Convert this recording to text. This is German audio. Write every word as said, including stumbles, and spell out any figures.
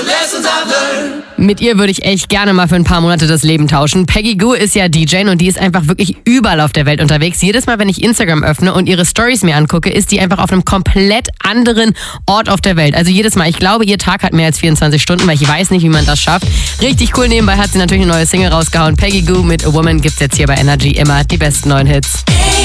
Mit ihr würde ich echt gerne mal für ein paar Monate das Leben tauschen. Peggy Gou ist ja D J und die ist einfach wirklich überall auf der Welt unterwegs. Jedes Mal, wenn ich Instagram öffne und ihre Stories mir angucke, ist die einfach auf einem komplett anderen Ort auf der Welt. Also jedes Mal. Ich glaube, ihr Tag hat mehr als vierundzwanzig Stunden, weil ich weiß nicht, wie man das schafft. Richtig cool. Nebenbei hat sie natürlich eine neue Single rausgehauen. Peggy Gou mit A Woman gibt's jetzt hier bei Energy immer die besten neuen Hits.